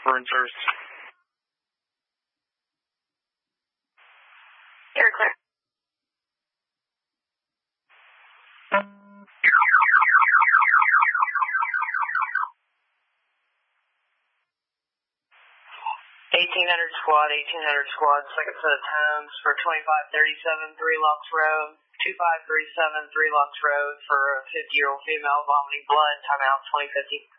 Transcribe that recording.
We're in service. You're clear. Squad, second set of times for 2537 3 Locks Road, 2537 3 Locks Road for a 50-year-old female vomiting blood, timeout 2050.